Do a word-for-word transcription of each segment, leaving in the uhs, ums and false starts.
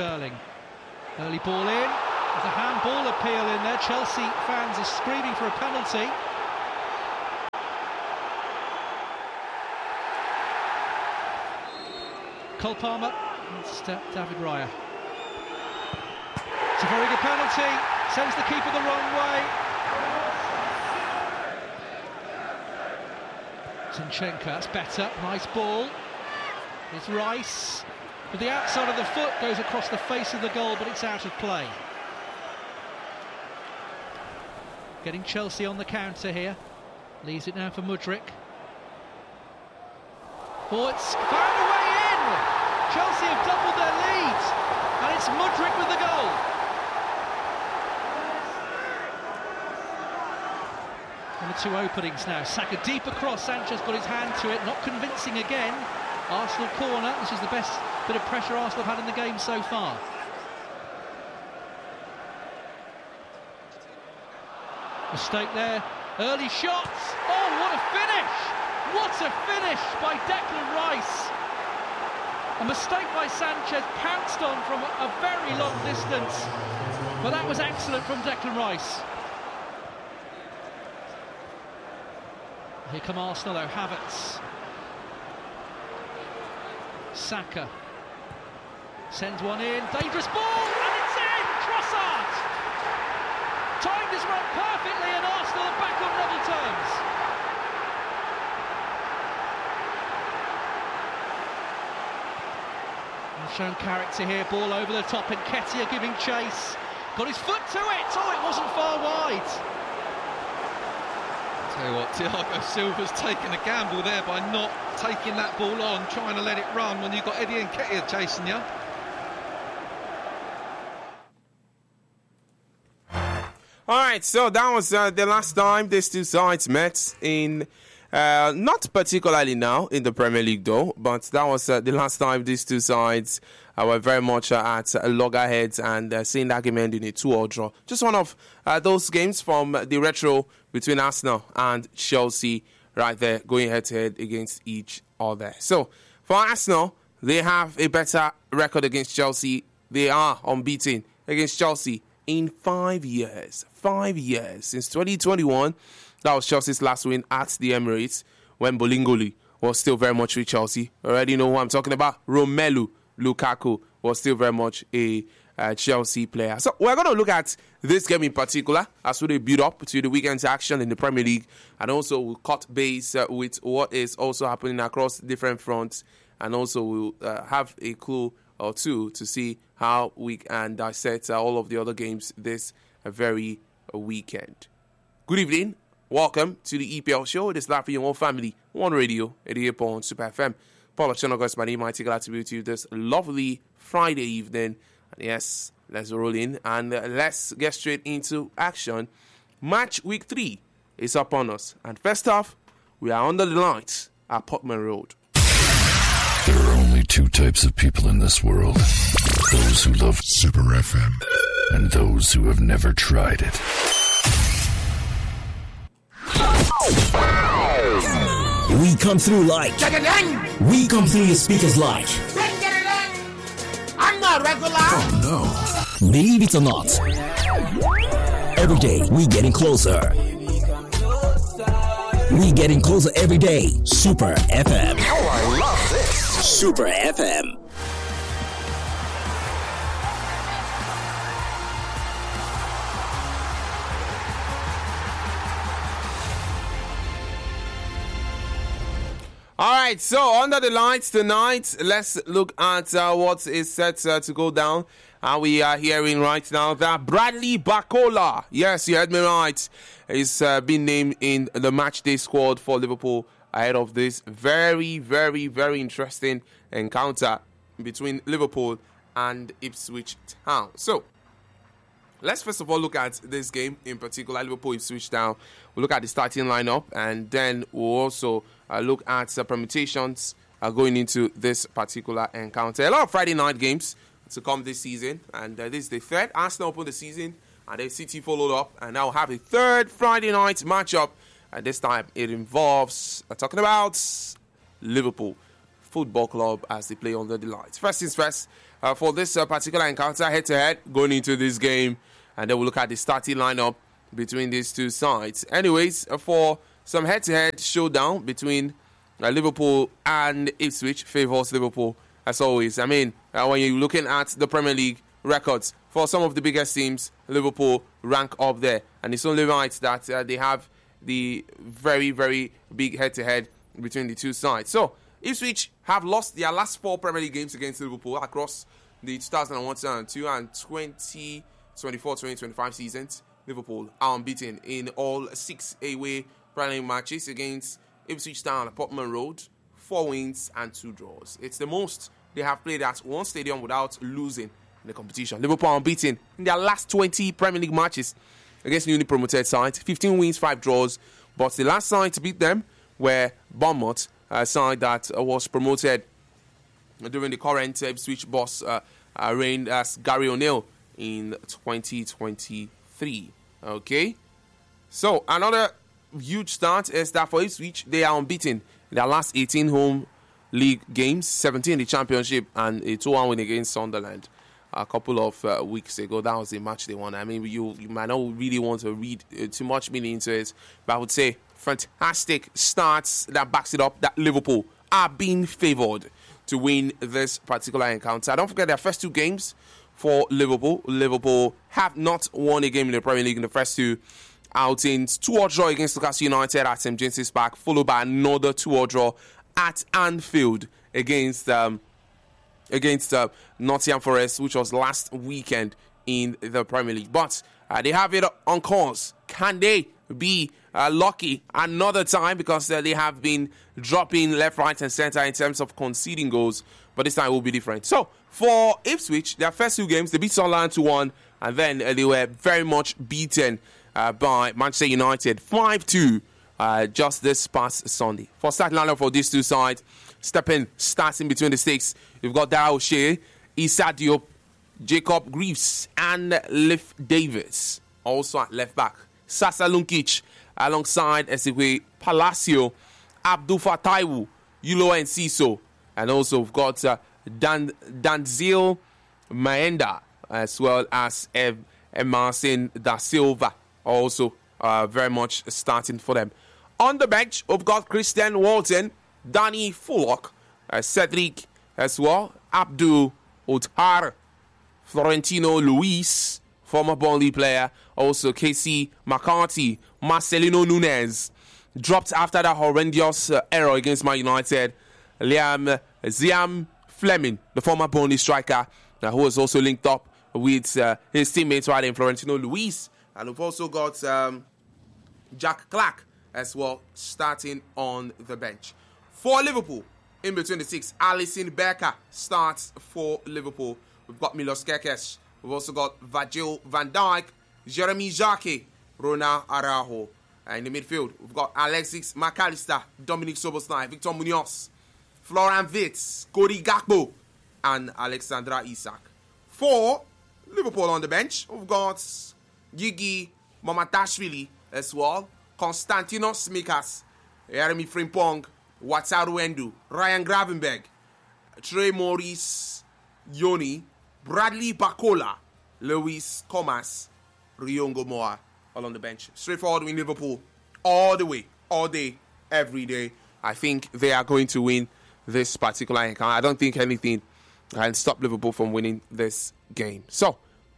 Sterling. Early ball in. There's a handball appeal in there. Chelsea fans are screaming for a penalty. Cole Palmer and David Raya. It's a very good penalty. Sends the keeper the wrong way. Zinchenko, that's better. Nice ball. It's Rice. But the outside of the foot goes across the face of the goal, but it's out of play. Getting Chelsea on the counter here. Leaves it now for Mudryk. Oh, it's found a way in! Chelsea have doubled their lead, and it's Mudryk with the goal. And the two openings now. Saka deep across, Sanchez got his hand to it, not convincing again. Arsenal corner, this is the best bit of pressure Arsenal have had in the game so far. Mistake there, early shots. Oh, what a finish! What a finish by Declan Rice. A mistake by Sanchez, pounced on from a very long distance. But that was excellent from Declan Rice. Here come Arsenal though, Havertz. Saka sends one in, dangerous ball, and it's in! Trossard! Timed his run perfectly, and Arsenal are back on level terms. And shown character here, ball over the top, and Nketiah giving chase. Got his foot to it! Oh, it wasn't far wide. Tell you what, Thiago Silva's taken a gamble there by not taking that ball on, trying to let it run when you've got Eddie Nketiah chasing you. Alright, so that was uh, the last time these two sides met in, uh, not particularly now in the Premier League though, but that was uh, the last time these two sides uh, were very much uh, at uh, loggerheads and uh, seeing that game end in a two-all draw. Just one of uh, those games from the retro between Arsenal and Chelsea right there, going head-to-head against each other. So, for Arsenal, they have a better record against Chelsea. They are unbeaten against Chelsea in five years. Five years. Since twenty twenty-one, that was Chelsea's last win at the Emirates when Bolingoli was still very much with Chelsea. Already know who I'm talking about. Romelu Lukaku was still very much a uh, Chelsea player. So we're going to look at this game in particular as we build up to the weekend's action in the Premier League, and also we'll cut base uh, with what is also happening across different fronts, and also we'll uh, have a clue or two to see how we can dissect uh, all of the other games this uh, very uh, weekend. Good evening. Welcome to the E P L show. It is live for your whole family. One radio, eighty-eight point one Super F M. Paul Ochonogo, my name. I take glad to be with you this lovely Friday evening. And yes, let's roll in and uh, let's get straight into action. Match week three is upon us. And first off, we are under the lights at Portman Road. There are only two types of people in this world. Those who love Super F M and those who have never tried it. We come through like. We come through your speakers like. I'm not regular. Oh no. Believe it or not, every day we getting closer. We getting closer every day. Super F M. Oh, I love this. Super F M. All right, so under the lights tonight, let's look at uh, what is set uh, to go down. And uh, we are hearing right now that Bradley Barcola, yes, you heard me right, is uh, being named in the match day squad for Liverpool ahead of this very, very, very interesting encounter between Liverpool and Ipswich Town. So, let's first of all look at this game in particular, Liverpool-Ipswich Town. We'll look at the starting lineup, and then we'll also uh, look at uh, permutations uh, going into this particular encounter. A lot of Friday night games to come this season, and uh, this is the third. Arsenal opened the season, and then City followed up, and now we'll have a third Friday night matchup, and this time it involves, uh, talking about Liverpool Football Club as they play under the lights. First things first, uh, for this uh, particular encounter, head-to-head, going into this game, and then we'll look at the starting lineup between these two sides. Anyways, uh, for some head-to-head showdown between uh, Liverpool and Ipswich, favours Liverpool as always. I mean, uh, when you're looking at the Premier League records for some of the biggest teams, Liverpool rank up there, and it's only right that uh, they have the very, very big head-to-head between the two sides. So, Ipswich have lost their last four Premier League games against Liverpool across the two thousand one, two thousand two and twenty twenty-four twenty twenty-five seasons. Liverpool are unbeaten in all six away Premier League matches against Ipswich Town at Portman Road. Four wins and two draws. It's the most they have played at one stadium without losing in the competition. Liverpool are unbeaten in their last twenty Premier League matches against newly promoted sides. fifteen wins, five draws. But the last side to beat them were Bournemouth, a side that uh, was promoted during the current Ipswich boss uh, uh, reign as Gary O'Neill in twenty twenty-three. Okay? So, another huge start is that for Ipswich, they are unbeaten in their last eighteen home league games, seventeen in the Championship, and a two one win against Sunderland a couple of uh, weeks ago. That was the match they won. I mean, you, you might not really want to read uh, too much meaning into it, but I would say fantastic starts that backs it up that Liverpool are being favoured to win this particular encounter. Don't forget their first two games for Liverpool. Liverpool have not won a game in the Premier League in the first two outings. two-all draw against Newcastle United at Saint James's Park, followed by another two-all draw at Anfield against um, against uh, Nottingham Forest, which was last weekend in the Premier League. But uh, they have it on course. Can they be uh, lucky another time? Because uh, they have been dropping left, right, and centre in terms of conceding goals. But this time it will be different. So, for Ipswich, their first two games, they beat Sunderland two one. And then uh, they were very much beaten uh, by Manchester United five two uh, just this past Sunday. For starting lineup for these two sides, stepping, starting between the stakes, you've got Dara O'Shea, Issa Diop, Jacob Greaves, and Leif Davis. Also at left back, Sasa Lunkic, alongside Ezequiel Palacio, Abdul Fataiwu, Yulo Enciso, and also we've got uh, Dan Danzil Maenda, as well as Ev Emerson da Silva, also uh, very much starting for them. On the bench, we've got Christian Walton, Danny Fullock, uh, Cedric as well, Abdul Othar, Florentino Luis, former Burnley player, also Casey McCarthy, Marcelino Nunez, dropped after that horrendous uh, error against Man United, Liam Ziam Fleming, the former Burnley striker, uh, who was also linked up with uh, his teammates right in Florentino Luis, and we've also got um, Jack Clark as well starting on the bench. For Liverpool, in between the six, Alisson Becker starts for Liverpool. We've got Milos Kerkez. We've also got Virgil van Dijk, Jeremy Jacquet, Ronald Araujo. And in the midfield, we've got Alexis McAllister, Dominic Szoboszlai, Victor Munoz, Florian Wirtz, Cody Gakpo, and Alexandra Isak. For Liverpool on the bench, we've got Gigi Mamatashvili as well, Konstantinos Mikas, Jeremy Frimpong, Wataru Endu, Ryan Gravenberg, Trey Maurice Yoni, Bradley Bacola, Luis Comas, Riongo Moa, all on the bench. Straightforward win Liverpool all the way, all day, every day. I think they are going to win this particular encounter. I don't think anything can stop Liverpool from winning this game. So,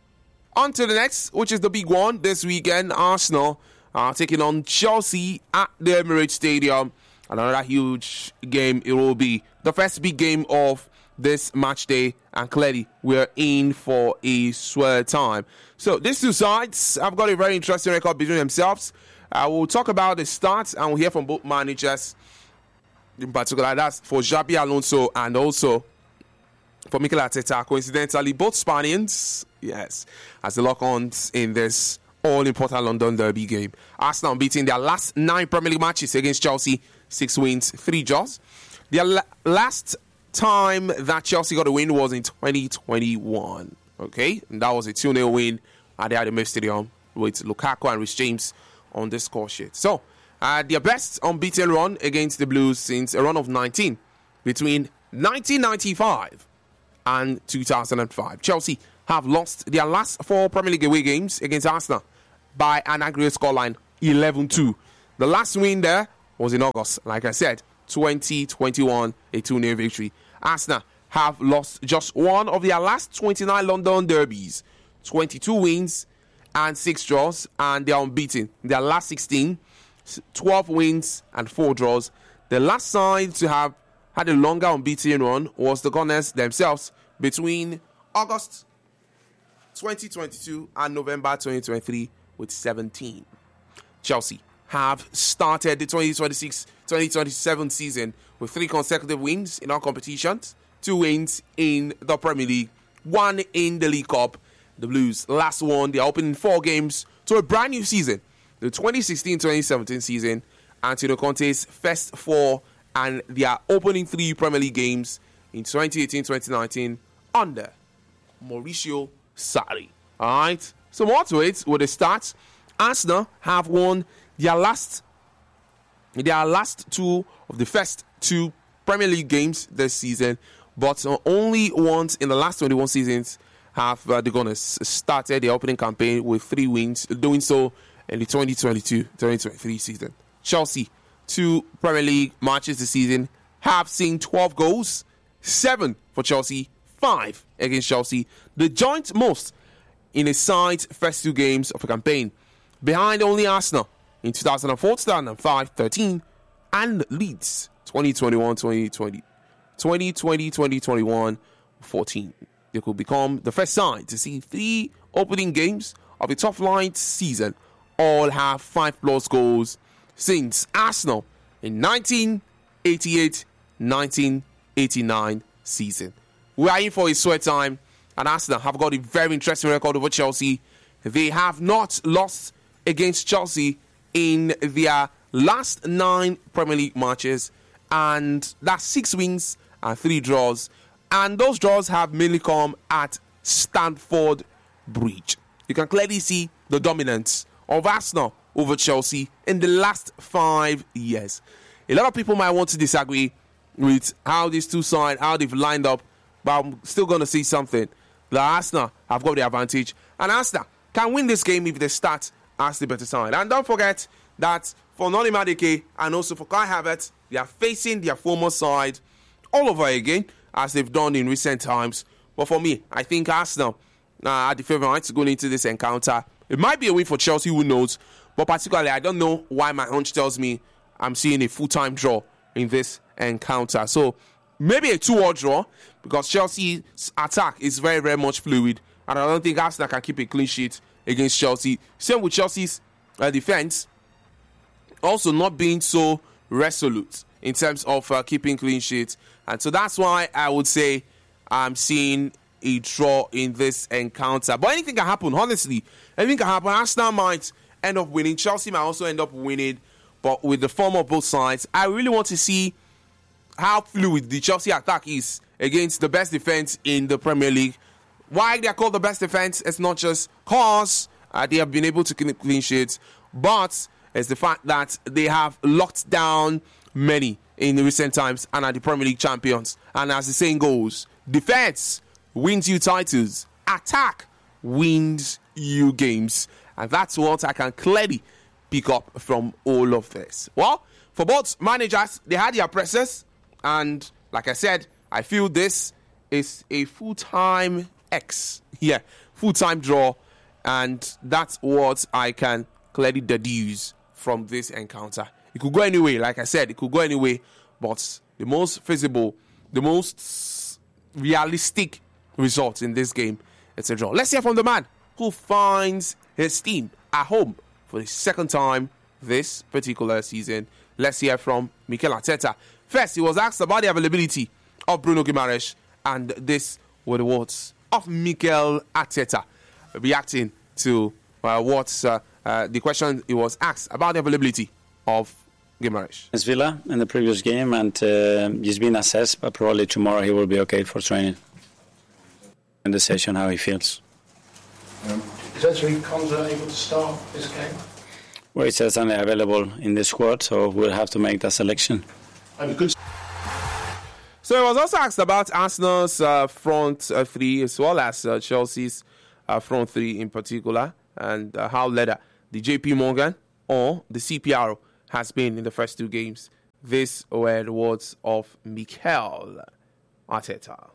on to the next, which is the big one this weekend. Arsenal are taking on Chelsea at the Emirates Stadium. Another huge game it will be. The first big game of this match day, and clearly we're in for a swell time. So these two sides have got a very interesting record between themselves. Uh, we'll talk about the starts and we'll hear from both managers. In particular, that's for Xabi Alonso and also for Mikel Arteta. Coincidentally, both Spaniards, yes, as the lock-ons in this all-important London derby game. Arsenal beating their last nine Premier League matches against Chelsea, six wins, three draws. Their la- last time that Chelsea got a win was in twenty twenty-one. Okay, and that was a two nil win at the Emirates Stadium with Lukaku and Reece James on the score sheet. So, uh, their best unbeaten run against the Blues since a run of nineteen between nineteen ninety-five and two thousand five. Chelsea have lost their last four Premier League away games against Arsenal by an aggregate scoreline eleven two. The last win there was in August, like I said, twenty twenty-one, a two nil victory. Arsenal have lost just one of their last twenty-nine London derbies, twenty-two wins and six draws, and they are unbeaten. Their last sixteen, twelve wins and four draws. The last side to have had a longer unbeaten run was the Gunners themselves between August twenty twenty-two and November twenty twenty-three with seventeen. Chelsea have started the twenty twenty-six twenty twenty-seven season with three consecutive wins in all competitions, two wins in the Premier League, one in the League Cup. The Blues last won their opening four games to a brand new season, the twenty sixteen twenty seventeen season, Antonio Conte's first four and their opening three Premier League games in twenty eighteen twenty nineteen under Mauricio Sarri. Alright, so more to it with the stats. Arsenal have won their last their last two of the first two Premier League games this season, but uh, only once in the last twenty-one seasons have uh, the Gunners started the opening campaign with three wins, doing so in the twenty twenty-two twenty twenty-three season. Chelsea, two Premier League matches this season, have seen twelve goals, seven for Chelsea, five against Chelsea, the joint most in a side's first two games of a campaign, behind only Arsenal in two thousand four, two thousand five, thirteen, and Leeds twenty twenty-one twenty twenty, twenty twenty twenty twenty-one, fourteen. They could become the first side to see three opening games of a top-flight season all have five plus goals since Arsenal in nineteen eighty-eight nineteen eighty-nine season. We are in for a sweat time, and Arsenal have got a very interesting record over Chelsea. They have not lost against Chelsea in their last nine Premier League matches, and that's six wins and three draws. And those draws have mainly come at Stamford Bridge. You can clearly see the dominance of Arsenal over Chelsea in the last five years. A lot of people might want to disagree with how these two sides, how they've lined up, but I'm still going to say something. The Arsenal have got the advantage, and Arsenal can win this game if they start as the better side. And don't forget that for Noni Madueke and also for Kai Havertz, they are facing their former side all over again, as they've done in recent times. But for me, I think Arsenal uh, are the favourites going into this encounter. It might be a win for Chelsea, who knows? But particularly, I don't know why my hunch tells me I'm seeing a full-time draw in this encounter. So maybe a two-all draw, because Chelsea's attack is very, very much fluid. And I don't think Arsenal can keep a clean sheet against Chelsea. Same with Chelsea's uh, defence, also not being so resolute in terms of uh, keeping clean sheets. And so that's why I would say I'm seeing a draw in this encounter. But anything can happen, honestly. Anything can happen. Arsenal might end up winning. Chelsea might also end up winning. But with the form of both sides, I really want to see how fluid the Chelsea attack is against the best defense in the Premier League. Why they are called the best defense, it's not just cause uh, they have been able to keep clean sheets, but it's the fact that they have locked down many in recent times and are the Premier League champions. And as the saying goes, defense wins you titles, attack wins you games. And that's what I can clearly pick up from all of this. Well, for both managers, they had their presses, and like I said, I feel this is a full-time X. Yeah, full-time draw, and that's what I can clearly deduce from this encounter. It could go anyway, like I said, it could go anyway, but the most feasible, the most realistic result in this game, it's a draw. Let's hear from the man who finds his team at home for the second time this particular season. Let's hear from Mikel Arteta. First, he was asked about the availability of Bruno Guimaraes, and this were the words of Mikel Arteta reacting to uh, what uh, uh, the question he was asked about the availability of Guimaraes. It's Villa in the previous game, and uh, he's been assessed, but probably tomorrow he will be okay for training. In the session, how he feels. Um, is actually Konsa able to start this game? Well, it's certainly available in the squad, so we'll have to make that selection. And good. So he was also asked about Arsenal's uh, front uh, three as well as uh, Chelsea's uh, front three in particular, and uh, how whether the J P Morgan or the C P R has been in the first two games. These were the words of Mikel Arteta.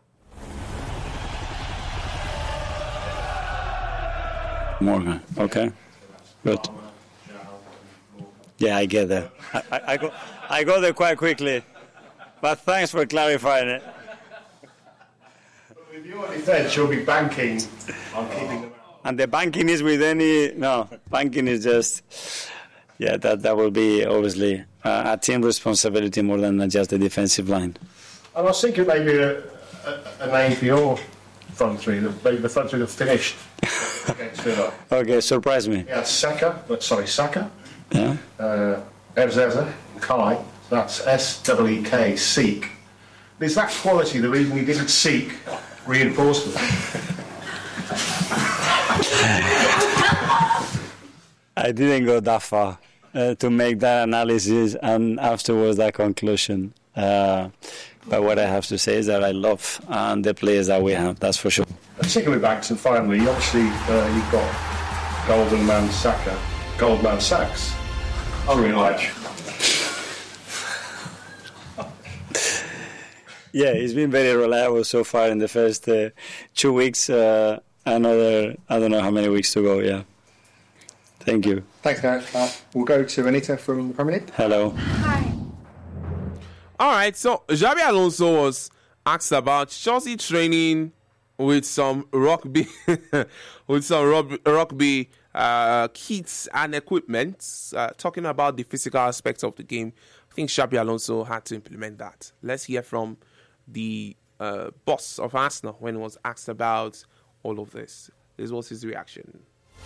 Morgan, okay, good. Yeah, I get that. I, I, I go, I go there quite quickly, but thanks for clarifying it. With you on defence, you'll be banking on keeping them out. And the banking is with any no banking is just yeah that that will be obviously uh, a team responsibility more than just the defensive line. And I was thinking maybe a, a, a name for your front three, the, maybe the front three that finished against Villa. Okay, surprise me. Yeah, Saka, but sorry, Saka, Yeah. uh, Evzeza, Kai, so that's S W E K, seek. Is that quality the reason he didn't seek reinforcement? I didn't go that far uh, to make that analysis and afterwards that conclusion. Uh, but what I have to say is that I love uh, the players that we have, that's for sure. Particularly back to finally, obviously uh, you've got Golden Man Saka, Goldman Sachs. Unreal edge. Yeah, he's been very reliable so far in the first uh, two weeks. Uh, another, I don't know how many weeks to go, yeah. Thank you. Thanks, Gareth. Uh, we'll go to Anita from the Premier League. Hello. Hi. All right, so Xabi Alonso was asked about Chelsea training with some rugby, with some rugby, rugby uh, kits and equipment, uh, talking about the physical aspects of the game. I think Xabi Alonso had to implement that. Let's hear from the uh, boss of Arsenal when he was asked about all of this. This was his reaction.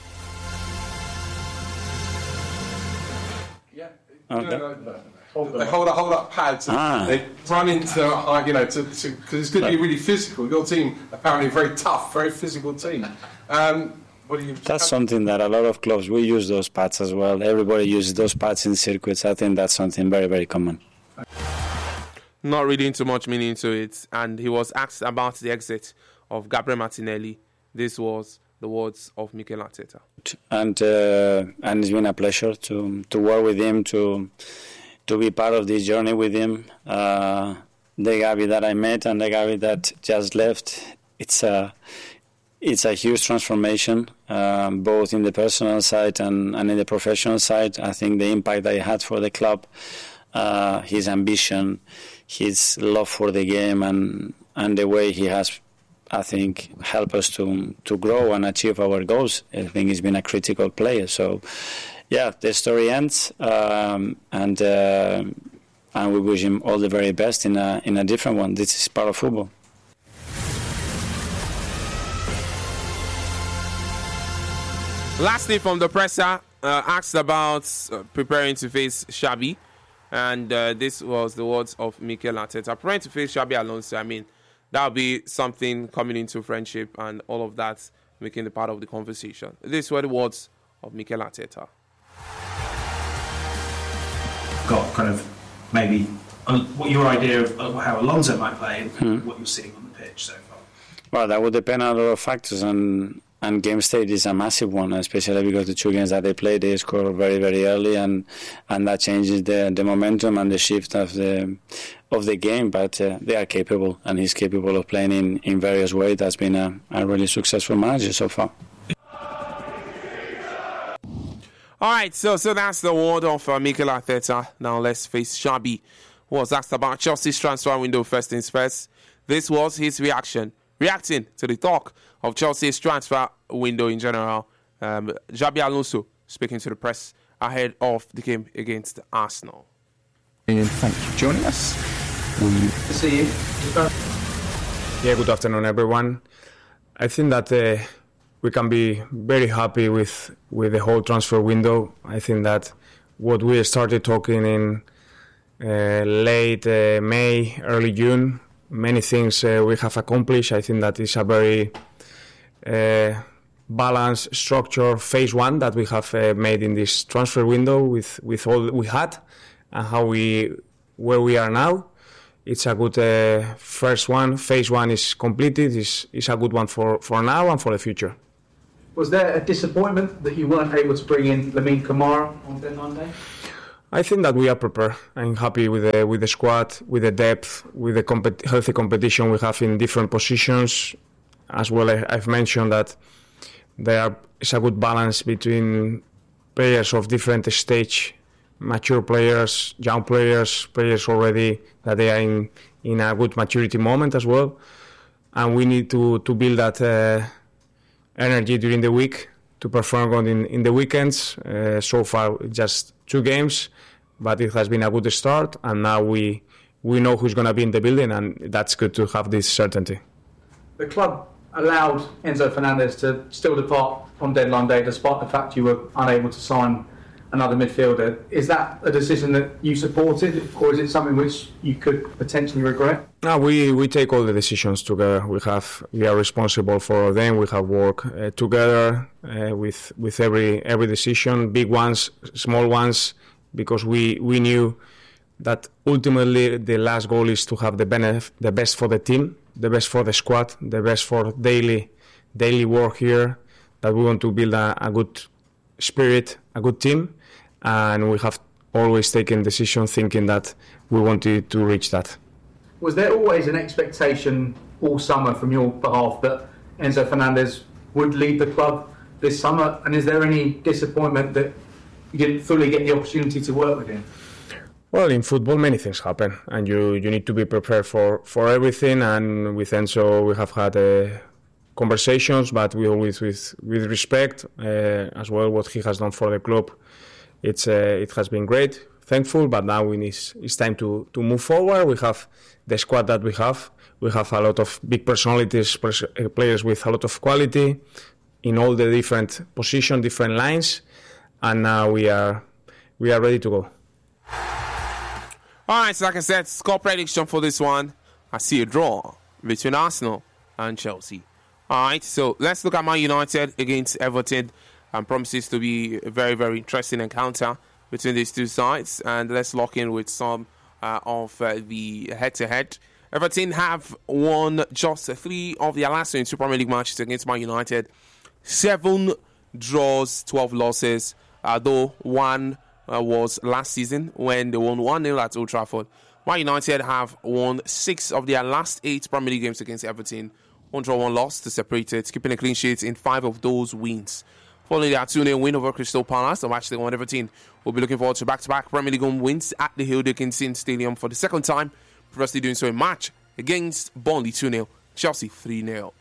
Yeah. Okay. No, no, no. Hold they hold up, hold up pads. And Ah. They run into, uh, you know, to because it's going to be really physical. Your team apparently a very tough, very physical team. Um, what do you? That's something that a lot of clubs, we use those pads as well. Everybody uses those pads in circuits. I think that's something very, very common. Not reading too much meaning to it. And he was asked about the exit of Gabriel Martinelli. This was the words of Mikel Arteta. And uh, and it's been a pleasure to to work with him, to to be part of this journey with him. Uh, the Gabi that I met and the Gabi that just left, it's a it's a huge transformation, uh, both in the personal side and, and in the professional side. I think the impact that he had for the club, uh, his ambition, his love for the game, and and the way he has, I think, help us to to grow and achieve our goals. I think he's been a critical player. So, yeah, the story ends, um, and uh, and we wish him all the very best in a in a different one. This is part of football. Lastly, from the presser, uh, asked about uh, preparing to face Xabi, and uh, this was the words of Mikel Arteta. Preparing to face Xabi Alonso, I mean, that'll be something coming into friendship and all of that, making the part of the conversation. These were the words of Mikel Arteta. Got kind of maybe uh, what your idea of uh, how Alonso might play and Hmm. what you're seeing on the pitch so far. Well, that would depend on a lot of factors, and and game state is a massive one, especially because the two games that they played, they scored very, very early, and and that changes the the momentum and the shift of the of the game. But uh, they are capable, and he's capable of playing in, in various ways. That's been a, a really successful manager so far. All right, so so that's the word of uh, Mikel Arteta. Now let's face Xabi, who was asked about Chelsea's transfer window first things first. This was his reaction, reacting to the talk of Chelsea's transfer window in general. Um, Xabi Alonso speaking to the press ahead of the game against Arsenal. And thank you for joining us. We See you. Yeah, good afternoon, everyone. I think that uh, we can be very happy with, with the whole transfer window. I think that what we started talking in uh, late uh, May, early June, many things uh, we have accomplished. I think that is a very uh, balanced structure, phase one that we have uh, made in this transfer window with, with all we had and how we where we are now. it's a good uh, first one. Phase one is completed. It's, it's a good one for, for now and for the future. Was there a disappointment that you weren't able to bring in Lamine Camara on deadline day? I think that we are prepared. I'm happy with the with the squad, with the depth, with the compet- healthy competition we have in different positions. As well, I, I've mentioned that there is a good balance between players of different stage, mature players, young players, players already that they are in, in a good maturity moment as well. And we need to, to build that uh, energy during the week to perform on in, in the weekends. Uh, so far, just two games, but it has been a good start, and now we we know who's going to be in the building, and that's good to have this certainty. The club allowed Enzo Fernandez to still depart on deadline day, despite the fact you were unable to sign another midfielder. Is that a decision that you supported, or is it something which you could potentially regret? No, we, we take all the decisions together. We have we are responsible for them. We have worked uh, together uh, with with every every decision, big ones, small ones, because we, we knew that ultimately the last goal is to have the benef- the best for the team, the best for the squad, the best for daily daily work here. That we want to build a, a good spirit, a good team, and we have always taken decisions thinking that we wanted to reach that. Was there always an expectation all summer from your behalf that Enzo Fernandez would lead the club this summer? And is there any disappointment that you didn't fully get the opportunity to work with him? Well, in football, many things happen, and you, you need to be prepared for, for everything. And with Enzo, we have had uh, conversations, but we always with with respect uh, as well. What he has done for the club, it's uh, it has been great. Thankful, but now we need, it's time to, to move forward. We have the squad that we have. We have a lot of big personalities, players with a lot of quality in all the different positions, different lines, and now we are we are ready to go. All right, so like I said, score prediction for this one. I see a draw between Arsenal and Chelsea. All right, so let's look at Man United against Everton. And promises to be a very, very interesting encounter between these two sides. And let's lock in with some uh, of uh, the head-to-head. Everton have won just three of their last two Premier League matches against Man United. Seven draws, twelve losses, uh, though one uh, was last season when they won one nil at Old Trafford. Man United have won six of their last eight Premier League games against Everton. One draw, one loss to separate it, keeping a clean sheet in five of those wins. Following their two nil win over Crystal Palace, the match they won Everton will be looking forward to back-to-back Premier League home wins at the Hill Dickinson Stadium for the second time, previously doing so in March against Burnley two nil, Chelsea three nil.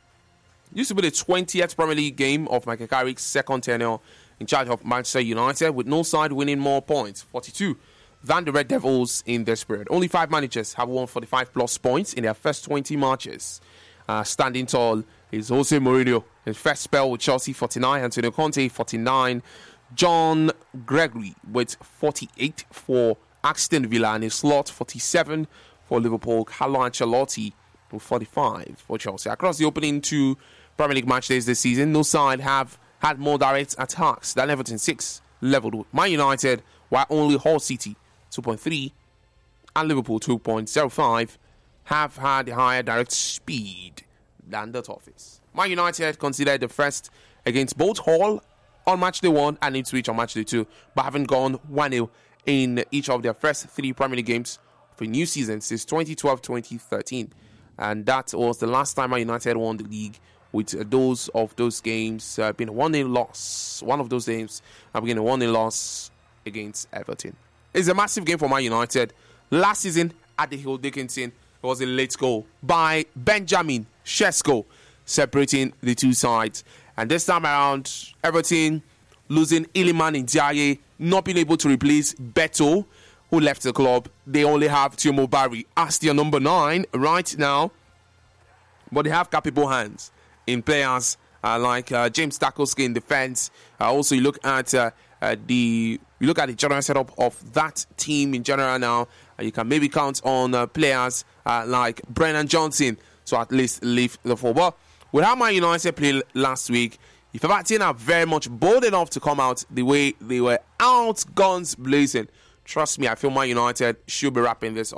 Used to be the twentieth Premier League game of Michael Carrick's second tenure in charge of Manchester United, with no side winning more points, forty-two, than the Red Devils in this period. Only five managers have won forty-five plus points in their first twenty matches. Uh, standing tall is Jose Mourinho. His first spell with Chelsea, forty-nine. Antonio Conte, forty-nine. John Gregory with forty-eight for Aston Villa. And his slot, forty-seven for Liverpool. Carlo Ancelotti with forty-five for Chelsea. Across the opening two Premier League match days this season, no side have had more direct attacks than Everton, six, levelled with Man United, while only Hull City, two point three, and Liverpool, two point oh five, have had higher direct speed than the Toffees. Man United considered the first against both Hull on match day one and Ipswich on match day two, but haven't gone one nil in each of their first three Premier League games for a new season since twenty twelve twenty thirteen. And that was the last time Man United won the league, with those of those games uh, being a one nil loss. One of those games have been a one nil loss against Everton. It's a massive game for Man United. Last season at the Hill Dickinson, it was a late goal by Benjamin Sesko, separating the two sides. And this time around, Everton losing Iliman Ndiaye, not being able to replace Beto, who left the club. They only have Timo Barry as their number nine right now. But they have capable hands in players uh, like uh, James Tarkowski in defense. Uh, also, you look at uh, uh, the you look at the general setup of that team in general now. Uh, you can maybe count on uh, players uh, like Brennan Johnson to at least leave the football. With how Man United played last week, if Everton are very much bold enough to come out the way they were out, guns blazing, trust me, I feel Man United should be wrapping this up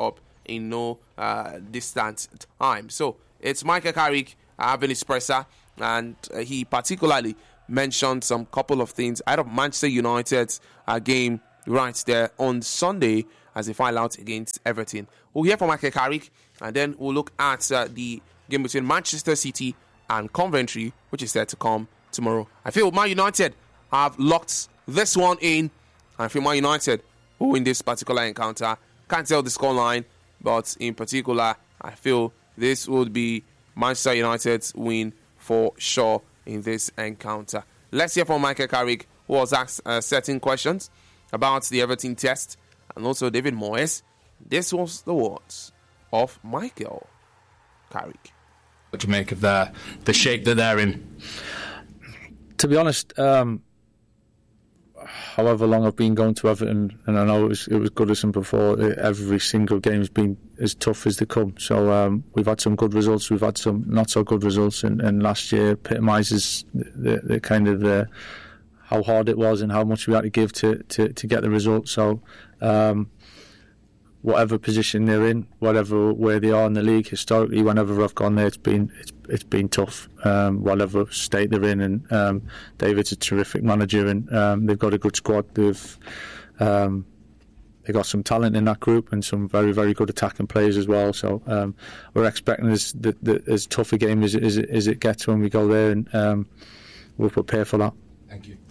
in no uh, distant time. So it's Michael Carrick having his presser, and uh, he particularly mentioned some couple of things out of Manchester United's uh, game right there on Sunday as they file out against Everton. We'll hear from Michael Carrick, and then we'll look at uh, the game between Manchester City and Coventry, which is set to come tomorrow. I feel Man United have locked this one in. I feel Man United will win this particular encounter. Can't tell the scoreline, but in particular, I feel this would be Manchester United's win for sure in this encounter. Let's hear from Michael Carrick, who was asked uh, certain questions about the Everton test, and also David Moyes. This was the words of Michael Carrick. What do you make of the, the shape that they're in? To be honest, um, however long I've been going to Everton, and I know it was, it was Goodison before, every single game has been as tough as they come. So um, we've had some good results, we've had some not so good results, and, and last year epitomises the, the kind of the, how hard it was and how much we had to give to, to, to get the result. So um, whatever position they're in, whatever where they are in the league historically, whenever I've gone there, it's been it's, it's been tough. Um, whatever state they're in, and um, David's a terrific manager, and um, they've got a good squad. They've um, they got some talent in that group and some very very good attacking players as well. So um, we're expecting as the, the, as tough a game as, as, as it gets when we go there, and um, we'll prepare for that. Thank you.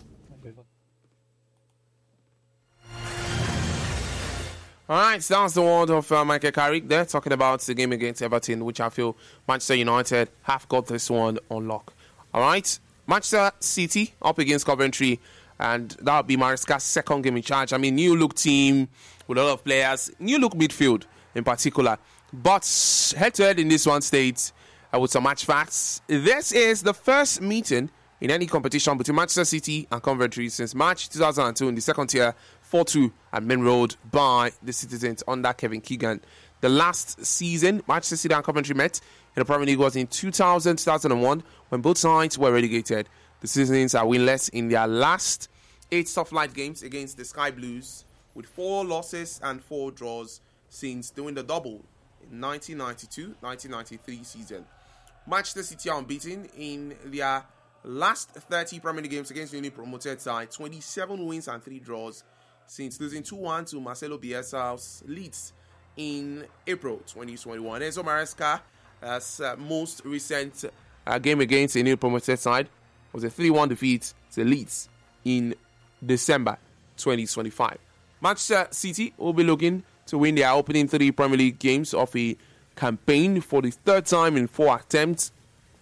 All right, so that's the word of uh, Michael Carrick there, talking about the game against Everton, which I feel Manchester United have got this one on lock. All right, Manchester City up against Coventry, and that'll be Maresca's second game in charge. I mean, new look team with a lot of players, new look midfield in particular. But head-to-head in this one state uh, with some match facts. This is the first meeting in any competition between Manchester City and Coventry since March two thousand two in the second tier, four two at Main Road by the Citizens under Kevin Keegan. The last season Manchester City and Coventry met in the Premier League was in two thousand to two thousand one when both sides were relegated. The Citizens are winless in their last eight soft light games against the Sky Blues, with four losses and four draws since doing the double in nineteen ninety-two nineteen ninety-three season. Manchester City are unbeaten in their last thirty Premier League games against newly promoted side, twenty-seven wins and three draws since losing two one to Marcelo Bielsa's Leeds in April twenty twenty-one. Enzo Maresca's uh, most recent uh, game against a newly promoted side was a three one defeat to Leeds in December twenty twenty-five. Manchester City will be looking to win their opening three Premier League games of a campaign for the third time in four attempts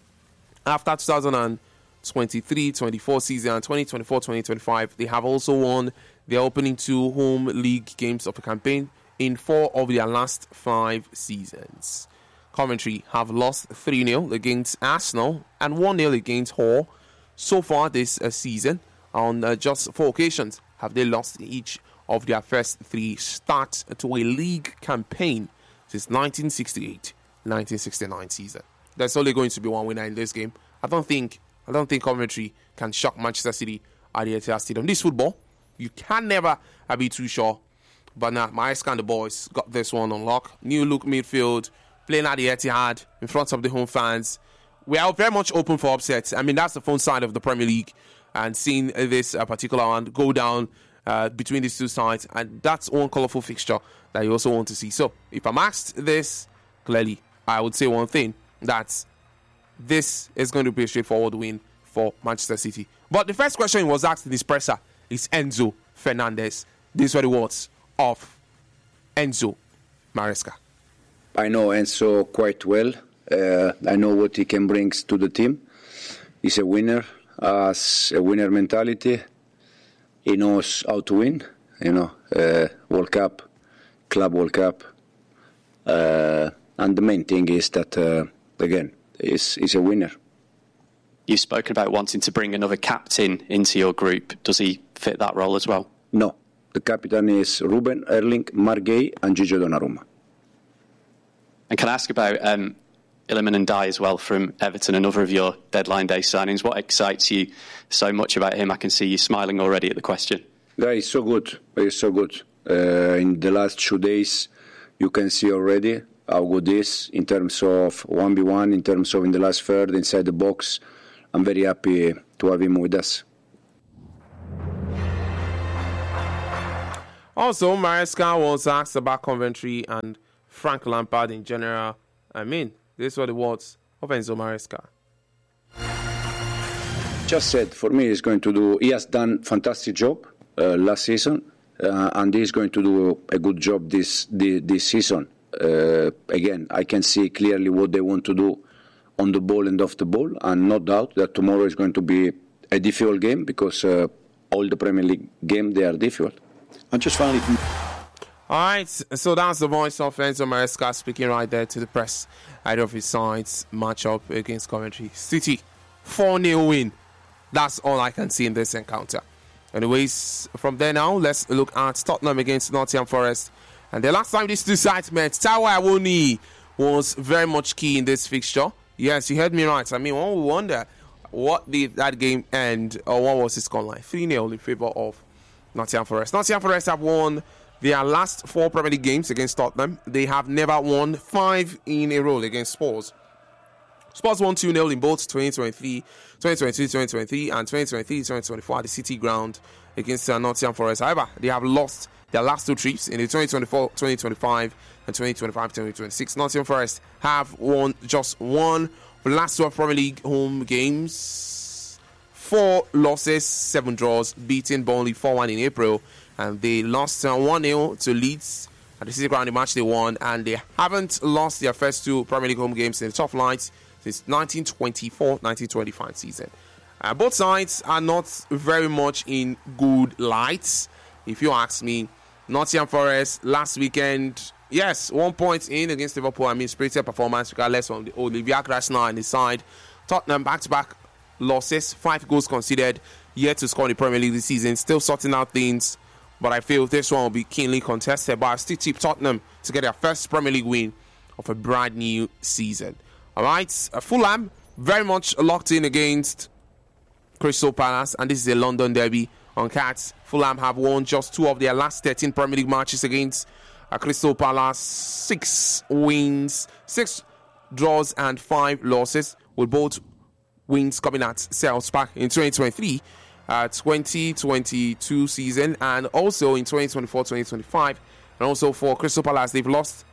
after two thousand twenty-three twenty-four season and twenty twenty-four twenty twenty-five. They have also won their opening two home league games of a campaign in four of their last five seasons. Coventry have lost three nil against Arsenal and one nil against Hull so far this uh, season. On uh, just four occasions have they lost each of their first three starts to a league campaign since nineteen sixty-eight nineteen sixty-nine season. There's only going to be one winner in this game. I don't think I don't think Coventry can shock Manchester City at the Etihad Stadium. This football, you can never be too sure. But now, nah, Maresca and the boys got this one on lock. New look midfield, playing at the Etihad in front of the home fans. We are very much open for upsets. I mean, that's the fun side of the Premier League. And seeing this uh, particular one go down uh, between these two sides, and that's one colourful fixture that you also want to see. So, if I'm asked this, clearly, I would say one thing, that this is going to be a straightforward win for Manchester City. But the first question was asked in this presser is Enzo Fernandez. These were the words of Enzo Maresca. I know Enzo quite well. Uh, I know what he can bring to the team. He's a winner, has a winner mentality. He knows how to win. You know, uh, World Cup, Club World Cup, uh, and the main thing is that uh, again, he's, he's a winner. You've spoken about wanting to bring another captain into your group. Does he fit that role as well? No. The captain is Ruben, Erling, Marc Guéhi and Gigi Donnarumma. And can I ask about um, Iliman Ndiaye as well from Everton, another of your deadline day signings? What excites you so much about him? I can see you smiling already at the question. Yeah, he's so good. He's so good. Uh, in the last two days, you can see already how good it is in terms of one v one, in terms of in the last third, inside the box. I'm very happy to have him with us. Also, Maresca was asked about Coventry and Frank Lampard in general. I mean, this is what the words of Enzo Maresca. Just said, for me, he's going to do, he has done fantastic job uh, last season, uh, and he's going to do a good job this this, this season. Uh, again, I can see clearly what they want to do on the ball and off the ball, and no doubt that tomorrow is going to be a difficult game because uh, all the Premier League games, they are difficult. And just finally... All right, so that's the voice of Enzo Maresca speaking right there to the press ahead of his side's matchup against Coventry City. four nil win. That's all I can see in this encounter. Anyways, from there now, let's look at Tottenham against Nottingham Forest. And the last time these two sides met, Taiwo Awoniyi was very much key in this fixture. Yes, you heard me right. I mean, one would wonder what did that game end, or what was the scoreline? three nil in favour of Nottingham Forest. Nottingham Forest have won their last four Premier League games against Tottenham. They have never won five in a row against Spurs. Spurs won two nil in both twenty twenty-three, twenty twenty-two, twenty twenty-three and twenty twenty-three, twenty twenty-four at the City Ground against uh, Nottingham Forest. However, they have lost their last two trips in the twenty twenty-four, twenty twenty-five and twenty twenty-five, twenty twenty-six. Nottingham Forest have won just one of the last twelve Premier League home games. Four losses, seven draws, beating Burnley four one in April. And they lost uh, one nil to Leeds at the City Ground in match they won. And they haven't lost their first two Premier League home games in the top flight since nineteen twenty-four nineteen twenty-five season. Uh, both sides are not very much in good lights. If you ask me, Nottingham Forest last weekend, yes, one point in against Liverpool. I mean, spirited performance regardless of the Olivier Grasner on the side. Tottenham back-to-back losses, five goals conceded, yet to score in the Premier League this season. Still sorting out things, but I feel this one will be keenly contested. But I still tip Tottenham to get their first Premier League win of a brand new season. All right, uh, Fulham very much locked in against Crystal Palace, and this is a London derby on Cats. Fulham have won just two of their last thirteen Premier League matches against uh, Crystal Palace. Six wins, six draws, and five losses, with both wins coming at Selhurst Park in twenty twenty-three, uh, twenty twenty-two season, and also in twenty twenty-four, twenty twenty-five. And also for Crystal Palace, they've lost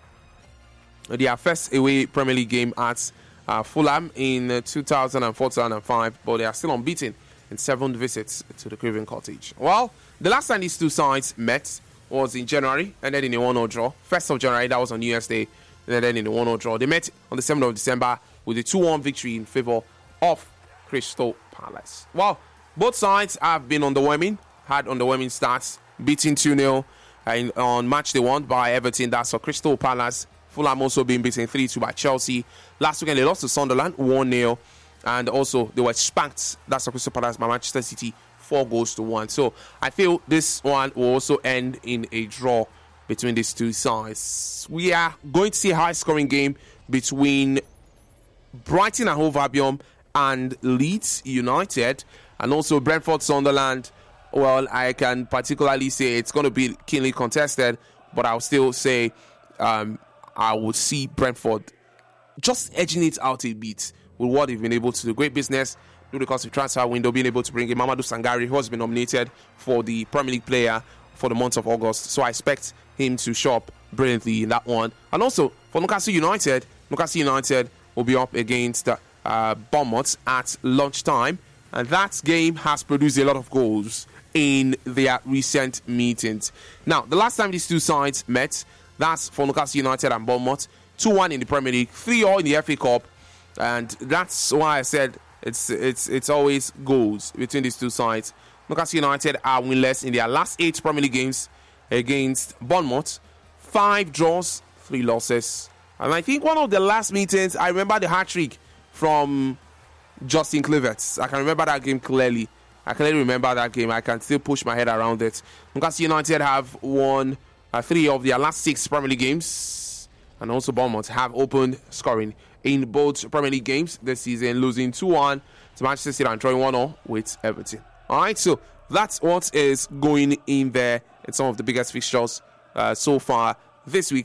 their first away Premier League game at uh, Fulham in uh, two thousand four, two thousand five, but they are still unbeaten in seven visits to the Craven Cottage. Well, the last time these two sides met was in January, and then in a one nil draw. first of January, that was on New Year's Day, and then in a one nil draw. They met on the seventh of December with a two one victory in favour of Crystal Palace. Well, both sides have been underwhelming, had underwhelming starts, beating two nil uh, on match they won by Everton. That's for Crystal Palace. Fulham also being beaten three two by Chelsea. Last weekend they lost to Sunderland one nil, and also they were spanked, that's for Crystal Palace, by Manchester City four goals to one. So I feel this one will also end in a draw between these two sides. We are going to see a high scoring game between Brighton and Hove Albion and Leeds United, and also Brentford Sunderland. Well, I can particularly say it's going to be keenly contested, but I'll still say um, I would see Brentford just edging it out a bit with what they've been able to do. Great business through the course of transfer window, being able to bring in Mamadou Sangare, who has been nominated for the Premier League player for the month of August. So I expect him to show up brilliantly in that one. And also for Newcastle United, Newcastle United will be up against uh, Bournemouth at lunchtime. And that game has produced a lot of goals in their recent meetings. Now, the last time these two sides met, that's for Newcastle United and Bournemouth, two one in the Premier League, three all in the F A Cup. And that's why I said it's it's it's always goals between these two sides. Newcastle United are winless in their last eight Premier League games against Bournemouth. Five draws, three losses. And I think one of the last meetings, I remember the hat-trick from Justin Kluivert. I can remember that game clearly. I clearly remember that game. I can still push my head around it. Newcastle United have won uh, three of their last six Premier League games. And also Bournemouth have opened scoring in both Premier League games this season, losing two one to Manchester City and drawing one nil with Everton. All right, so that's what is going in there in some of the biggest fixtures uh, so far this weekend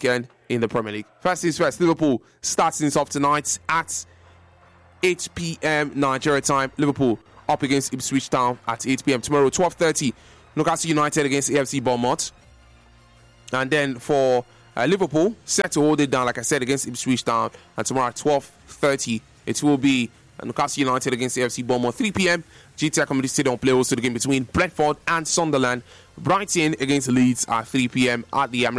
in the Premier League. First things first, Liverpool starts things off tonight at eight p.m. Nigeria time. Liverpool up against Ipswich Town at eight p.m. Tomorrow, twelve thirty, Newcastle United against A F C Bournemouth. And then for uh, Liverpool, set to hold it down, like I said, against Ipswich Town. And tomorrow at twelve thirty, it will be Newcastle United against A F C Bournemouth. three p.m. G T A Community Stadium play also the game between Brentford and Sunderland. Brighton against Leeds at three p.m. at the Emirates